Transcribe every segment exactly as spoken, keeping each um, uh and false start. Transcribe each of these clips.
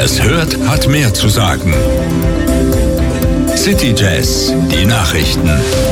es hört, hat mehr zu sagen. City Jazz, die Nachrichten.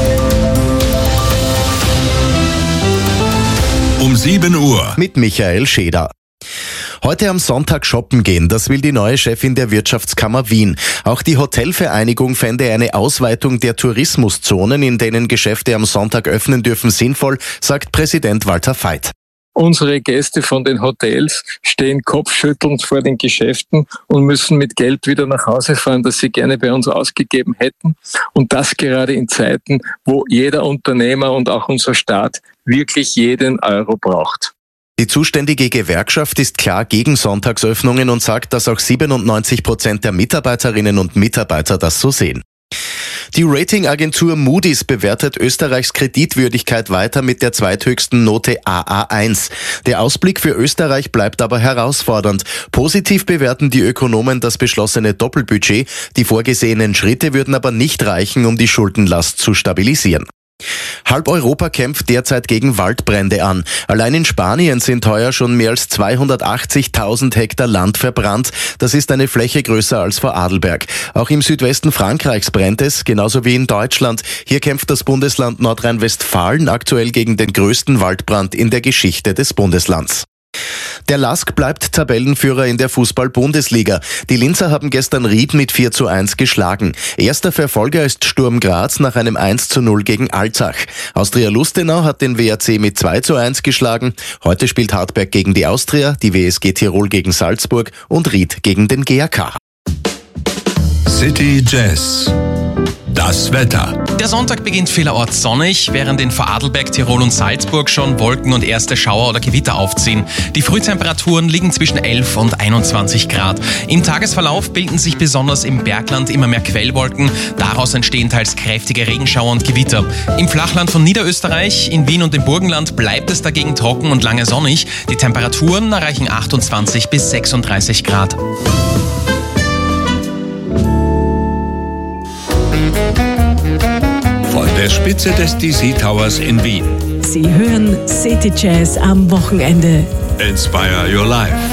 Um sieben Uhr. Mit Michael Scheder. Heute am Sonntag shoppen gehen, das will die neue Chefin der Wirtschaftskammer Wien. Auch die Hotelvereinigung fände eine Ausweitung der Tourismuszonen, in denen Geschäfte am Sonntag öffnen dürfen, sinnvoll, sagt Präsident Walter Veit. Unsere Gäste von den Hotels stehen kopfschüttelnd vor den Geschäften und müssen mit Geld wieder nach Hause fahren, das sie gerne bei uns ausgegeben hätten. Und das gerade in Zeiten, wo jeder Unternehmer und auch unser Staat wirklich jeden Euro braucht. Die zuständige Gewerkschaft ist klar gegen Sonntagsöffnungen und sagt, dass auch siebenundneunzig Prozent der Mitarbeiterinnen und Mitarbeiter das so sehen. Die Ratingagentur Moody's bewertet Österreichs Kreditwürdigkeit weiter mit der zweithöchsten Note A A eins. Der Ausblick für Österreich bleibt aber herausfordernd. Positiv bewerten die Ökonomen das beschlossene Doppelbudget. Die vorgesehenen Schritte würden aber nicht reichen, um die Schuldenlast zu stabilisieren. Halb Europa kämpft derzeit gegen Waldbrände an. Allein in Spanien sind heuer schon mehr als zweihundertachtzigtausend Hektar Land verbrannt. Das ist eine Fläche größer als vor Adelberg. Auch im Südwesten Frankreichs brennt es, genauso wie in Deutschland. Hier kämpft das Bundesland Nordrhein-Westfalen aktuell gegen den größten Waldbrand in der Geschichte des Bundeslands. Der L A S K bleibt Tabellenführer in der Fußball-Bundesliga. Die Linzer haben gestern Ried mit vier zu eins geschlagen. Erster Verfolger ist Sturm Graz nach einem eins zu null gegen Altach. Austria Lustenau hat den W A C mit zwei zu eins geschlagen. Heute spielt Hartberg gegen die Austria, die W S G Tirol gegen Salzburg und Ried gegen den G A K. City Jazz. Das Wetter. Der Sonntag beginnt vielerorts sonnig, während in Vorarlberg, Tirol und Salzburg schon Wolken und erste Schauer oder Gewitter aufziehen. Die Frühtemperaturen liegen zwischen elf und einundzwanzig Grad. Im Tagesverlauf bilden sich besonders im Bergland immer mehr Quellwolken. Daraus entstehen teils kräftige Regenschauer und Gewitter. Im Flachland von Niederösterreich, in Wien und im Burgenland bleibt es dagegen trocken und lange sonnig. Die Temperaturen erreichen achtundzwanzig bis sechsunddreißig Grad. Von der Spitze des D C Towers in Wien. Sie hören City Jazz am Wochenende. Inspire your life.